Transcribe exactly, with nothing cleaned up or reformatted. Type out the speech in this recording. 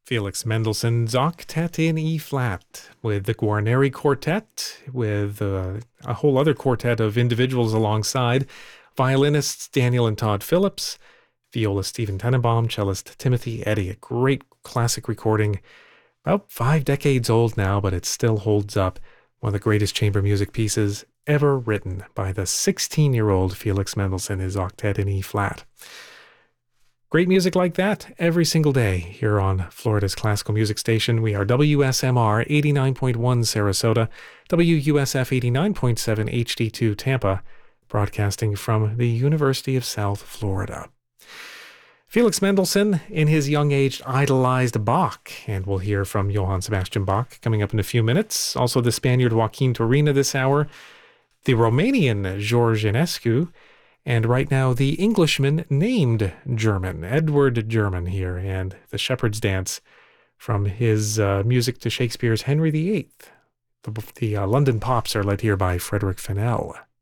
Felix Mendelssohn's Octet in E flat with the Guarneri Quartet, with uh, a whole other quartet of individuals alongside, violinists Daniel and Todd Phillips, violist Stephen Tenenbaum, cellist Timothy Eddy. A great classic recording, about five decades old now, but it still holds up. One of the greatest chamber music pieces ever written by the sixteen-year-old Felix Mendelssohn, his Octet in E flat. Great music like that every single day here on Florida's classical music station. We are W S M R eighty-nine point one Sarasota, W U S F eighty-nine point seven H D two Tampa, broadcasting from the University of South Florida. Felix Mendelssohn, in his young age, idolized Bach, and we'll hear from Johann Sebastian Bach coming up in a few minutes. Also the Spaniard Joaquin Turina this hour, the Romanian George Enescu, and right now, the Englishman named German, Edward German here, and the Shepherd's Dance from his uh, music to Shakespeare's Henry the Eighth. The, the uh, London Pops are led here by Frederick Fennell.